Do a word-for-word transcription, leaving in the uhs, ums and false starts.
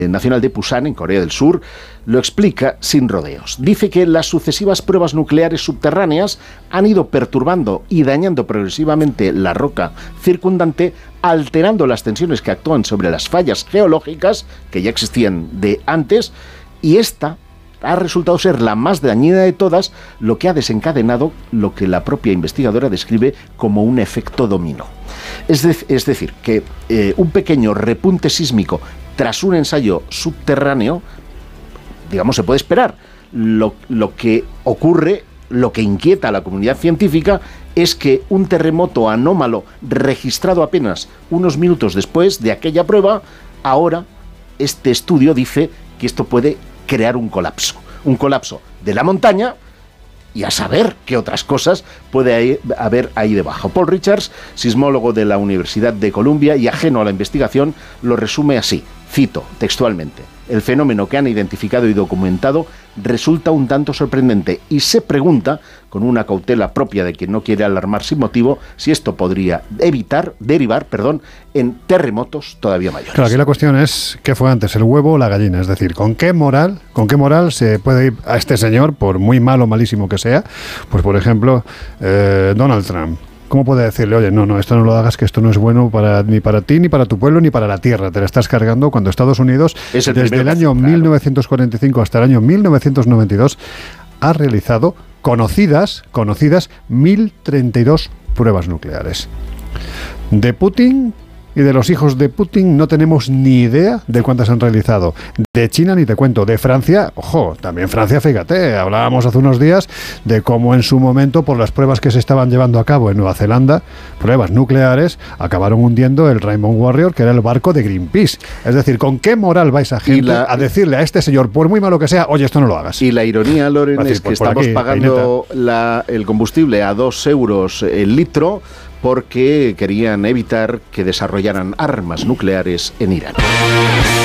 Nacional de Pusan, en Corea del Sur, lo explica sin rodeos. Dice que las sucesivas pruebas nucleares subterráneas han ido perturbando y dañando progresivamente la roca circundante, alterando las tensiones que actúan sobre las fallas geológicas que ya existían de antes, y esta ha resultado ser la más dañina de todas, lo que ha desencadenado lo que la propia investigadora describe como un efecto dominó. Es, de, es decir, que eh, un pequeño repunte sísmico tras un ensayo subterráneo, digamos, se puede esperar. Lo, lo que ocurre, lo que inquieta a la comunidad científica, es que un terremoto anómalo registrado apenas unos minutos después de aquella prueba, ahora este estudio dice que esto puede crear un colapso. Un colapso de la montaña, y a saber qué otras cosas puede haber ahí debajo. Paul Richards, sismólogo de la Universidad de Columbia y ajeno a la investigación, lo resume así, cito textualmente: el fenómeno que han identificado y documentado resulta un tanto sorprendente y se pregunta, con una cautela propia de quien no quiere alarmar sin motivo, si esto podría evitar, derivar, perdón, en terremotos todavía mayores. Claro, aquí la cuestión es, ¿qué fue antes, el huevo o la gallina? Es decir, ¿con qué moral, con qué moral se puede ir a este señor, por muy malo o malísimo que sea? Pues, por ejemplo, eh, Donald Trump. ¿Cómo puede decirle, oye, no, no, esto no lo hagas, que esto no es bueno para, ni para ti, ni para tu pueblo, ni para la tierra? Te la estás cargando, cuando Estados Unidos, el desde el año claro. mil novecientos cuarenta y cinco hasta el año mil novecientos noventa y dos, ha realizado conocidas, conocidas, mil treinta y dos pruebas nucleares. De Putin y de los hijos de Putin no tenemos ni idea de cuántas han realizado. De China ni te cuento. De Francia, ojo, también Francia, fíjate, hablábamos hace unos días de cómo en su momento, por las pruebas que se estaban llevando a cabo en Nueva Zelanda, pruebas nucleares, acabaron hundiendo el Rainbow Warrior, que era el barco de Greenpeace. Es decir, ¿con qué moral va esa gente la, a decirle a este señor, por muy malo que sea, oye, esto no lo hagas? Y la ironía, Loren, decir, es que pues estamos aquí, pagando la, el combustible a dos euros el litro, porque querían evitar que desarrollaran armas nucleares en Irán.